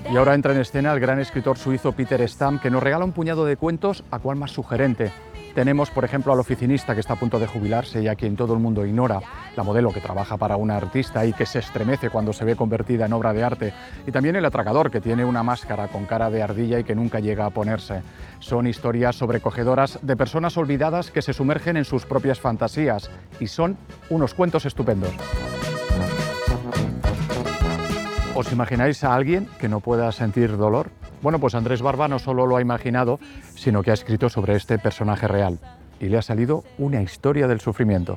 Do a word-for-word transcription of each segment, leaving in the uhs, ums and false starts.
Y ahora entra en escena el gran escritor suizo Peter Stamm, que nos regala un puñado de cuentos, a cual más sugerente. Tenemos, por ejemplo, al oficinista que está a punto de jubilarse y a quien todo el mundo ignora, la modelo que trabaja para una artista y que se estremece cuando se ve convertida en obra de arte, y también el atracador que tiene una máscara con cara de ardilla y que nunca llega a ponerse. Son historias sobrecogedoras de personas olvidadas que se sumergen en sus propias fantasías y son unos cuentos estupendos. ¿Os imagináis a alguien que no pueda sentir dolor? Bueno, pues Andrés Barba no solo lo ha imaginado, sino que ha escrito sobre este personaje real. Y le ha salido una historia del sufrimiento.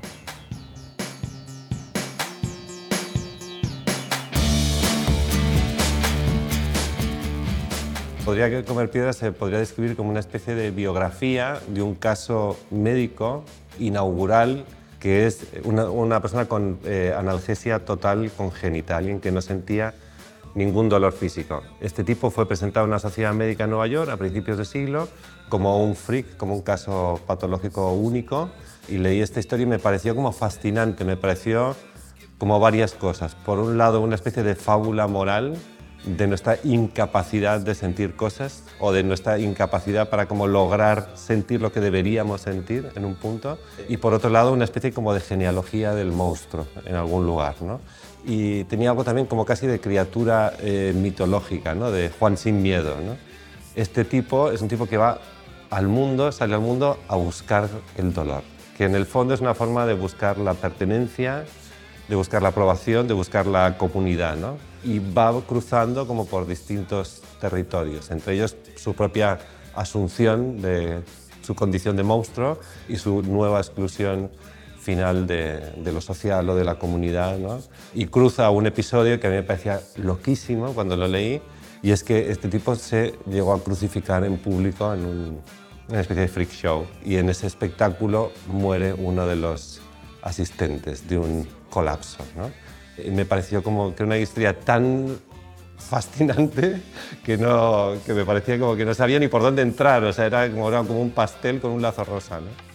Podría comer piedras se podría describir como una especie de biografía de un caso médico inaugural que es una, una persona con eh, analgesia total congénita, alguien que no sentía ningún dolor físico. Este tipo fue presentado en una sociedad médica en Nueva York a principios de siglo como un freak, como un caso patológico único, y leí esta historia y me pareció como fascinante, me pareció como varias cosas. Por un lado, una especie de fábula moral de nuestra incapacidad de sentir cosas o de nuestra incapacidad para como lograr sentir lo que deberíamos sentir en un punto, y por otro lado una especie como de genealogía del monstruo en algún lugar, ¿no? Y tenía algo también como casi de criatura eh, mitológica, ¿no? De Juan sin miedo, ¿no? Este tipo es un tipo que va al mundo, sale al mundo a buscar el dolor, que en el fondo es una forma de buscar la pertenencia, de buscar la aprobación, de buscar la comunidad, ¿no? Y va cruzando como por distintos territorios, entre ellos su propia asunción de su condición de monstruo y su nueva exclusión final de, de lo social o de la comunidad, ¿no? Y cruza un episodio que a mí me parecía loquísimo cuando lo leí, y es que este tipo se llegó a crucificar en público en un, una especie de freak show, y en ese espectáculo muere uno de los asistentes de un colapso, ¿no? Y me pareció como que una historia tan fascinante que, no, que me parecía como que no sabía ni por dónde entrar, o sea, era como, era como un pastel con un lazo rosa, ¿no?